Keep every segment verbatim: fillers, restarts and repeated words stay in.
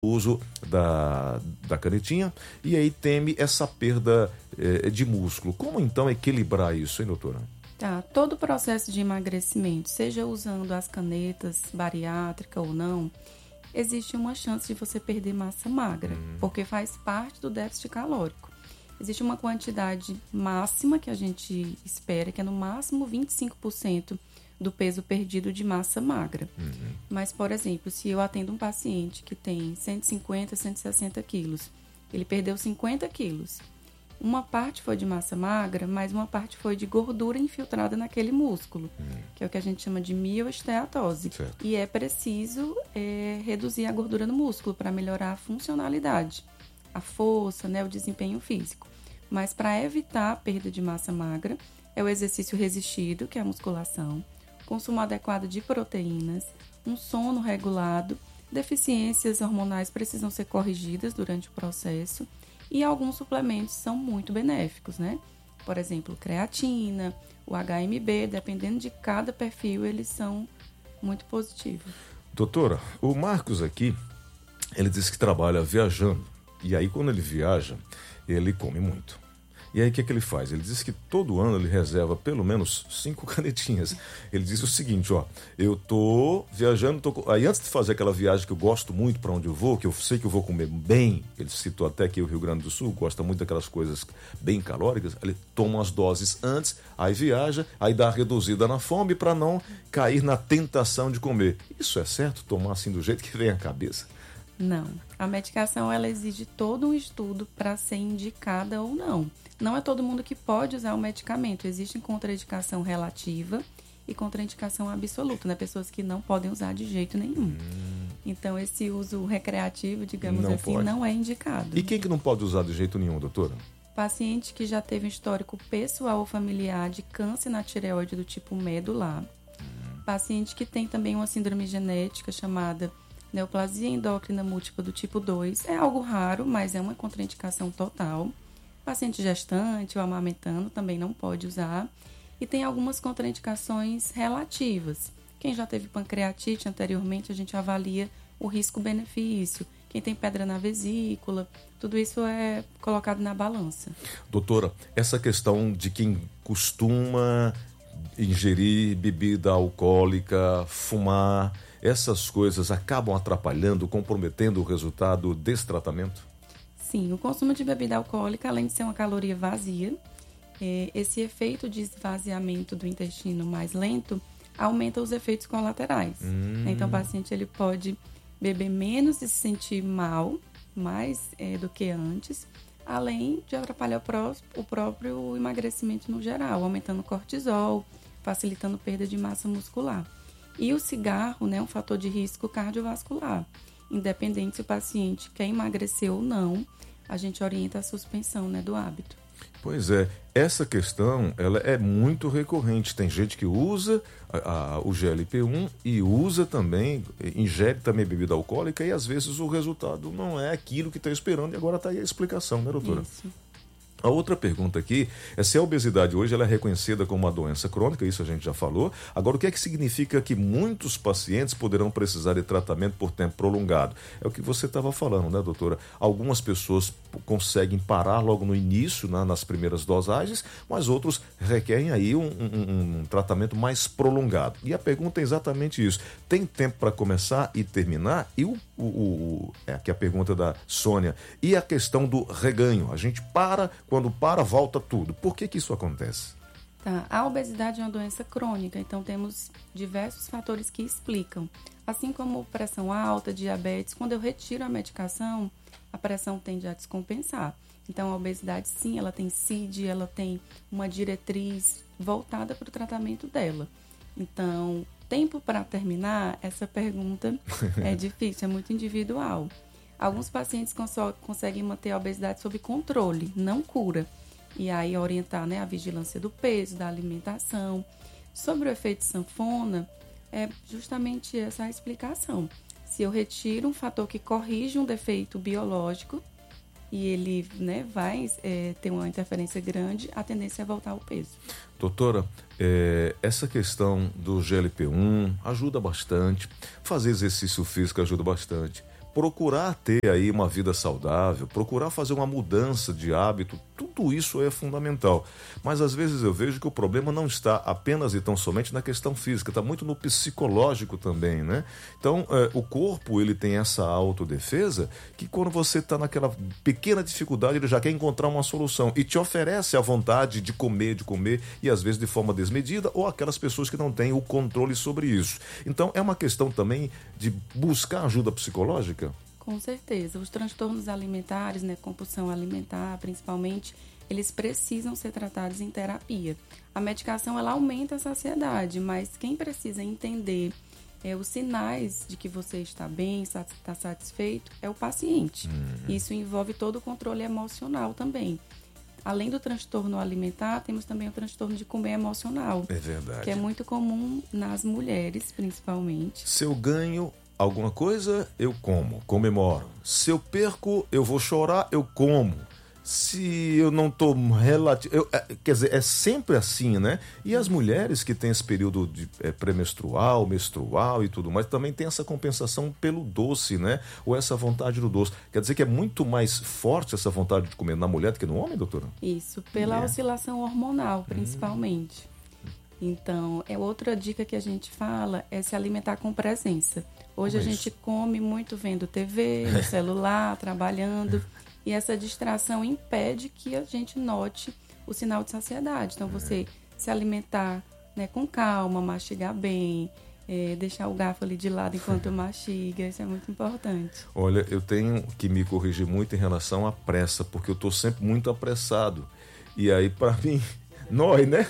uso da, da canetinha e aí teme essa perda eh, de músculo. Como então equilibrar isso, hein, doutora? Tá, todo o processo de emagrecimento, seja usando as canetas bariátrica ou não, existe uma chance de você perder massa magra, hum. porque faz parte do déficit calórico. Existe uma quantidade máxima que a gente espera, que é no máximo vinte e cinco por cento do peso perdido de massa magra. Uhum. Mas, por exemplo, se eu atendo um paciente que tem cento e cinquenta, cento e sessenta quilos, ele perdeu cinquenta quilos. Uma parte foi de massa magra, mas uma parte foi de gordura infiltrada naquele músculo, uhum. que é o que a gente chama de mioesteatose. Certo. E é preciso é, reduzir a gordura no músculo para melhorar a funcionalidade, a força, né, o desempenho físico. Mas para evitar a perda de massa magra, é o exercício resistido, que é a musculação, consumo adequado de proteínas, um sono regulado, deficiências hormonais precisam ser corrigidas durante o processo e alguns suplementos são muito benéficos, né? Por exemplo, creatina, o H M B, dependendo de cada perfil, eles são muito positivos. Doutora, o Marcos aqui, ele disse que trabalha viajando e aí quando ele viaja, ele come muito. E aí o que, é que ele faz? Ele diz que todo ano ele reserva pelo menos cinco canetinhas. Ele diz o seguinte, ó, eu tô viajando, tô... aí antes de fazer aquela viagem que eu gosto muito para onde eu vou, que eu sei que eu vou comer bem, ele citou até que o Rio Grande do Sul gosta muito daquelas coisas bem calóricas, ele toma as doses antes, aí viaja, aí dá a reduzida na fome para não cair na tentação de comer. Isso é certo? Tomar assim do jeito que vem à cabeça? Não. A medicação ela exige todo um estudo para ser indicada ou não. Não é todo mundo que pode usar o medicamento. Existe contraindicação relativa e contraindicação absoluta, né? Pessoas que não podem usar de jeito nenhum. Hum. Então, esse uso recreativo, digamos não assim, pode. Não é indicado. E quem que não pode usar de jeito nenhum, doutora? Paciente que já teve um histórico pessoal ou familiar de câncer na tireoide do tipo medular. Hum. Paciente que tem também uma síndrome genética chamada neoplasia endócrina múltipla do tipo dois. É algo raro, mas é uma contraindicação total. Paciente gestante ou amamentando também não pode usar. E tem algumas contraindicações relativas. Quem já teve pancreatite anteriormente, a gente avalia o risco-benefício. Quem tem pedra na vesícula, tudo isso é colocado na balança. Doutora, essa questão de quem costuma ingerir bebida alcoólica, fumar, essas coisas acabam atrapalhando, comprometendo o resultado desse tratamento? Sim, o consumo de bebida alcoólica, além de ser uma caloria vazia, é, esse efeito de esvaziamento do intestino mais lento aumenta os efeitos colaterais. Hum. Então, o paciente ele pode beber menos e se sentir mal, mais é, do que antes, além de atrapalhar o, pró- o próprio emagrecimento no geral, aumentando o cortisol, facilitando a perda de massa muscular. E o cigarro, né, é um fator de risco cardiovascular. Independente se o paciente quer emagrecer ou não, a gente orienta a suspensão, né, do hábito. Pois é, essa questão ela é muito recorrente. Tem gente que usa a, a, o G L P um e usa também, ingere também bebida alcoólica e às vezes o resultado não é aquilo que está esperando e agora está aí a explicação, né, doutora? Isso. A outra pergunta aqui é se a obesidade hoje ela é reconhecida como uma doença crônica, isso a gente já falou. Agora, o que é que significa que muitos pacientes poderão precisar de tratamento por tempo prolongado? É o que você estava falando, né, doutora? Algumas pessoas conseguem parar logo no início, né, nas primeiras dosagens, mas outros requerem aí um, um, um tratamento mais prolongado. E a pergunta é exatamente isso. Tem tempo para começar e terminar? E o, o, o é aqui a pergunta da Sônia. E a questão do reganho? A gente para... Quando para, volta tudo. Por que que isso acontece? Tá. A obesidade é uma doença crônica, então temos diversos fatores que explicam. Assim como pressão alta, diabetes, quando eu retiro a medicação, a pressão tende a descompensar. Então a obesidade, sim, ela tem C I D, ela tem uma diretriz voltada para o tratamento dela. Então, tempo para terminar, essa pergunta é difícil, é muito individual. Alguns pacientes cons- conseguem manter a obesidade sob controle, não cura. E aí orientar, né, a vigilância do peso, da alimentação. Sobre o efeito sanfona, é justamente essa a explicação. Se eu retiro um fator que corrige um defeito biológico e ele, né, vai é, ter uma interferência grande, a tendência é voltar ao peso. Doutora, é, essa questão do G L P um ajuda bastante, fazer exercício físico ajuda bastante. procurar ter aí uma vida saudável, procurar fazer uma mudança de hábito, tudo isso é fundamental. Mas às vezes eu vejo que o problema não está apenas e tão somente na questão física, está muito no psicológico também, né? Então, é, o corpo, ele tem essa autodefesa que quando você está naquela pequena dificuldade, ele já quer encontrar uma solução e te oferece a vontade de comer, de comer, e às vezes de forma desmedida, ou aquelas pessoas que não têm o controle sobre isso. Então, é uma questão também de buscar ajuda psicológica? Com certeza. Os transtornos alimentares, né, compulsão alimentar, principalmente, eles precisam ser tratados em terapia. A medicação, ela aumenta a saciedade, mas quem precisa entender é, os sinais de que você está bem, está satisfeito, é o paciente. Uhum. Isso envolve todo o controle emocional também. Além do transtorno alimentar, temos também o transtorno de comer emocional. É verdade. Que é muito comum nas mulheres, principalmente. Se eu ganho alguma coisa, eu como, comemoro. Se eu perco, eu vou chorar, eu como. Se eu não estou relativo... Quer dizer, é sempre assim, né? E as mulheres que têm esse período de é, pré-menstrual, menstrual e tudo mais, também tem essa compensação pelo doce, né? Ou essa vontade do doce. Quer dizer que é muito mais forte essa vontade de comer na mulher do que no homem, doutora? Isso, pela é. oscilação hormonal, principalmente. Hum. Então, é outra dica que a gente fala é se alimentar com presença. Hoje Como a gente isso? come muito vendo T V, no celular, trabalhando... E essa distração impede que a gente note o sinal de saciedade. Então, você se alimentar, né, com calma, mastigar bem, é, deixar o garfo ali de lado enquanto mastiga, isso é muito importante. Olha, eu tenho que me corrigir muito em relação à pressa, porque eu estou sempre muito apressado. E aí, para mim, nói, né?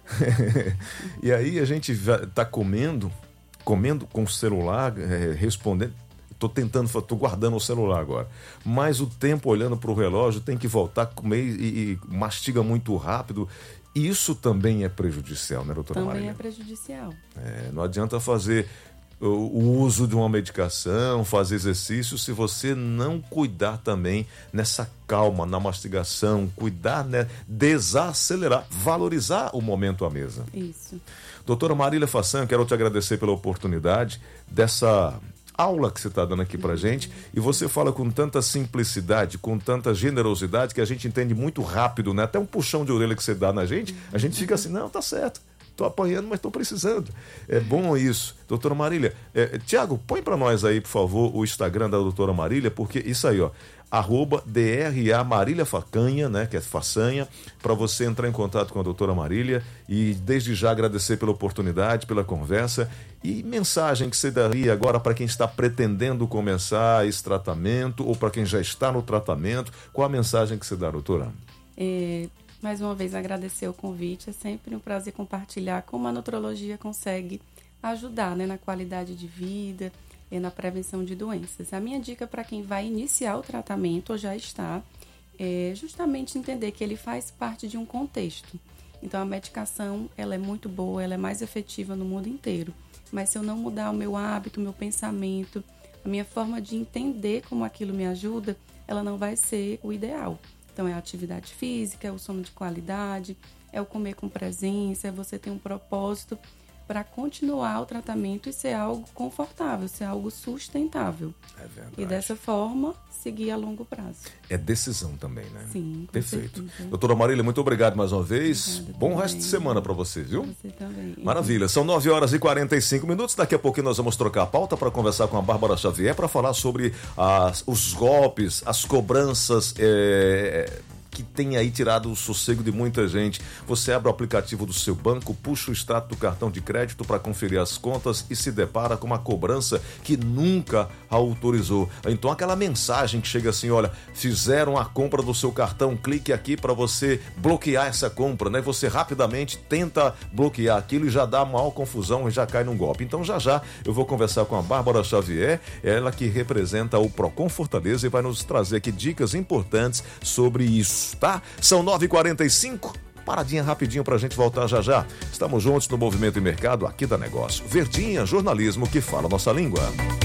E aí a gente está comendo, comendo com o celular, é, respondendo... Estou tentando, estou guardando o celular agora. Mas o tempo olhando para o relógio, tem que voltar a comer e, e mastiga muito rápido. Isso também é prejudicial, né, doutora Também Marília? é prejudicial. É, não adianta fazer o, o uso de uma medicação, fazer exercício, se você não cuidar também nessa calma, na mastigação, cuidar, né, desacelerar, valorizar o momento à mesa. Isso. Doutora Marília Fassan, quero te agradecer pela oportunidade dessa... aula que você está dando aqui pra gente, e você fala com tanta simplicidade, com tanta generosidade, que a gente entende muito rápido, né? Até um puxão de orelha que você dá na gente, a gente fica assim, não, tá certo, tô apanhando, mas tô precisando. É bom isso. Doutora Marília, é, Tiago, põe para nós aí, por favor, o Instagram da doutora Marília, porque isso aí, ó, arroba D R A Marília Facanha, né, que é façanha, para você entrar em contato com a doutora Marília e desde já agradecer pela oportunidade, pela conversa e mensagem que você daria agora para quem está pretendendo começar esse tratamento ou para quem já está no tratamento, qual a mensagem que você dá, doutora? É, mais uma vez agradecer o convite, é sempre um prazer compartilhar como a nutrologia consegue ajudar, né, na qualidade de vida e na prevenção de doenças. A minha dica para quem vai iniciar o tratamento ou já está é justamente entender que ele faz parte de um contexto. Então a medicação ela é muito boa, ela é mais efetiva no mundo inteiro. Mas se eu não mudar o meu hábito, o meu pensamento, a minha forma de entender como aquilo me ajuda, ela não vai ser o ideal. Então é a atividade física, é o sono de qualidade, é o comer com presença, é você ter um propósito para continuar o tratamento e ser algo confortável, ser algo sustentável. É verdade. E dessa forma, seguir a longo prazo. É decisão também, né? Sim, com Perfeito. certeza. Doutora Marília, muito obrigado mais uma vez. Obrigada, Bom também. resto de semana para você, viu? Você também. Maravilha. São nove horas e quarenta e cinco minutos. Daqui a pouquinho nós vamos trocar a pauta para conversar com a Bárbara Xavier para falar sobre as, os golpes, as cobranças... É... que tem aí tirado o sossego de muita gente. Você abre o aplicativo do seu banco, puxa o extrato do cartão de crédito para conferir as contas e se depara com uma cobrança que nunca autorizou. Então aquela mensagem que chega assim, olha, fizeram a compra do seu cartão, clique aqui para você bloquear essa compra, né? Você rapidamente tenta bloquear aquilo e já dá maior confusão e já cai num golpe. Então já já eu vou conversar com a Bárbara Xavier, ela que representa o Procon Fortaleza e vai nos trazer aqui dicas importantes sobre isso. Tá? São nove e quarenta e cinco, paradinha rapidinho pra gente voltar já já. Estamos juntos no Movimento e Mercado aqui da Negócio. Verdinha, jornalismo que fala nossa língua.